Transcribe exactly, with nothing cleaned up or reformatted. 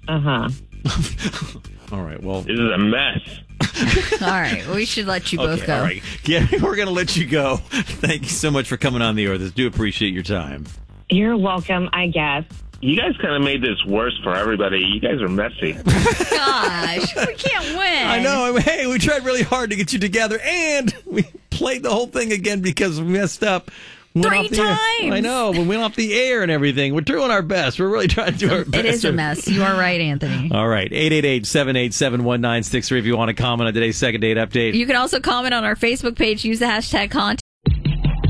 Uh-huh. All right, well. This is a mess. All right, we should let you both Okay, go. all right. Yeah, we're going to let you go. Thank you so much for coming on the air. I do appreciate your time. You're welcome, I guess. You guys kind of made this worse for everybody. You guys are messy. Gosh, we can't win. I know. Hey, we tried really hard to get you together, and we played the whole thing again because we messed up. Went Three off the air. times. I know. We went off the air and everything. We're doing our best. We're really trying to do our best. It is a mess. You are right, Anthony. All right. eight eight eight, seven eight seven, one nine six three if you want to comment on today's second date update. You can also comment on our Facebook page. Use the hashtag content.